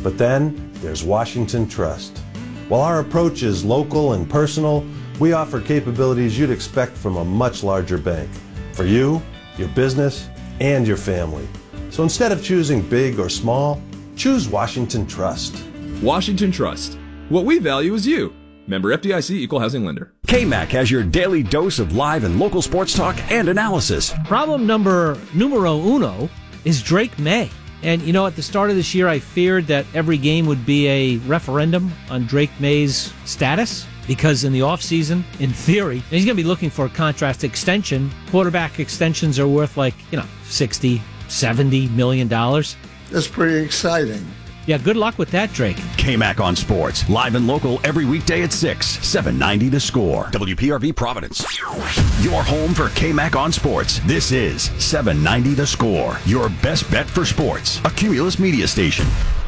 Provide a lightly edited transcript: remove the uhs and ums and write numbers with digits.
But then there's Washington Trust. While our approach is local and personal, we offer capabilities you'd expect from a much larger bank. For you, your business, and your family. So instead of choosing big or small, choose Washington Trust. Washington Trust. What we value is you. Member FDIC, Equal Housing Lender. KMAC has your daily dose of live and local sports talk and analysis. Problem numero uno is Drake May. And, you know, at the start of this year, I feared that every game would be a referendum on Drake May's status. Because in the offseason, in theory, he's going to be looking for a contract extension. Quarterback extensions are worth like, $60, $70 million. That's pretty exciting. Yeah, good luck with that, Drake. KMAC on Sports, live and local every weekday at 6, 790 The Score. WPRV Providence. Your home for KMAC on Sports. This is 790 The Score, your best bet for sports. A Cumulus media station.